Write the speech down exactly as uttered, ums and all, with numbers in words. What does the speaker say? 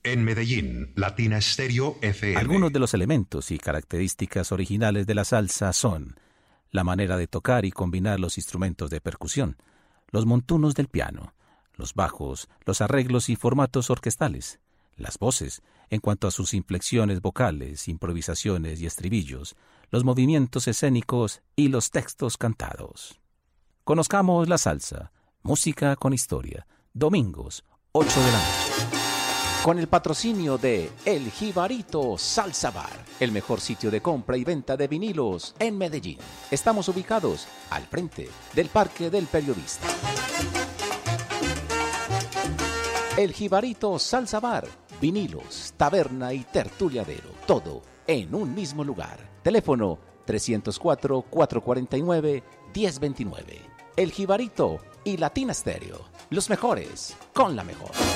En Medellín, Latina Stereo F M. Algunos de los elementos y características originales de la salsa son la manera de tocar y combinar los instrumentos de percusión, los montunos del piano, los bajos, los arreglos y formatos orquestales, las voces, en cuanto a sus inflexiones vocales, improvisaciones y estribillos, los movimientos escénicos y los textos cantados. Conozcamos la salsa, música con historia, domingos, ocho de la noche. Con el patrocinio de El Jibarito Salsa Bar, el mejor sitio de compra y venta de vinilos en Medellín. Estamos ubicados al frente del Parque del Periodista. El Jibarito Salsa Bar, vinilos, taberna y tertuliadero, todo en un mismo lugar. Teléfono trescientos cuatro, cuatrocientos cuarenta y nueve, diez veintinueve. El Jibarito y Latina Stereo, los mejores con la mejor.